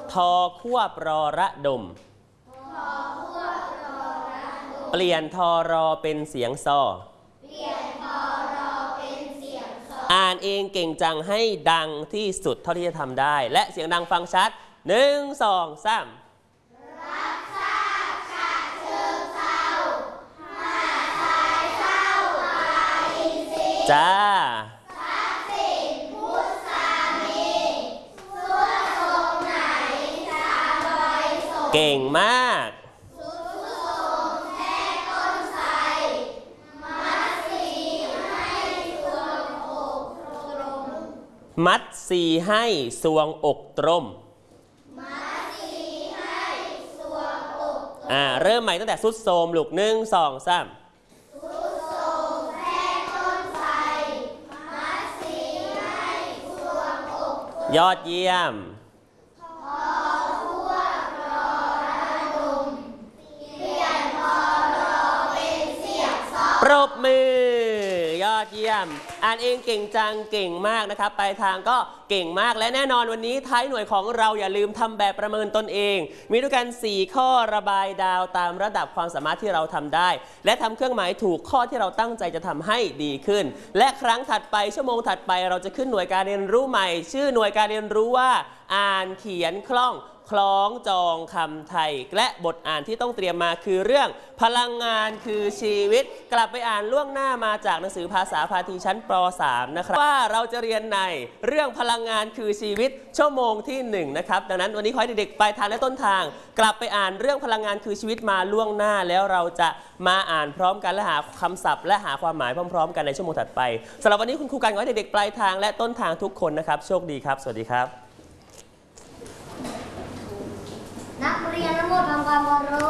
ทอควบรอระดมเปลี่ยนทอรอเป็นเสียงซออ่านเองเก่งจังให้ดังที่สุดเท่าที่จะทำได้และเสียงดังฟังชัด1 2 3จ้าเก่งมากมัดสีให้สวงอกตรมเริ่มใหม่ตั้งแต่สุดโทรมลูก1 2 3ยอดเยี่ยมปรบมือยอดเยี่ยมอ่านเองเก่งจังเก่งมากนะครับปลายทางก็เก่งมากและแน่นอนวันนี้ท้ายหน่วยของเราอย่าลืมทำแบบประเมินตนเองมีด้วยกัน4ข้อระบายดาวตามระดับความสามารถที่เราทำได้และทำเครื่องหมายถูกข้อที่เราตั้งใจจะทำให้ดีขึ้นและครั้งถัดไปชั่วโมงถัดไปเราจะขึ้นหน่วยการเรียนรู้ใหม่ชื่อหน่วยการเรียนรู้ว่าอ่านเขียนคล่องคล้องจองคำไทยและบทอ่านที่ต้องเตรียมมาคือเรื่องพลังงานคือชีวิตกลับไปอ่านล่วงหน้ามาจากหนังสือภาษาพาทีชั้นป.3 นะครับว่าเราจะเรียนในเรื่องพลังงานคือชีวิตชั่วโมงที่1นะครับดังนั้นวันนี้ขอให้เด็กๆปลายทางและต้นทางกลับไปอ่านเรื่องพลังงานคือชีวิตมาล่วงหน้าแล้วเราจะมาอ่านพร้อมกันและหาคำศัพท์และหาความหมายพร้อมๆกันในชั่วโมงถัดไปสำหรับวันนี้คุณครูกันขอให้เด็กๆปลายทางและต้นทางทุกคนนะครับโชคดีครับสวัสดีครับนักเรียนทั้งหมดทำความเคารพ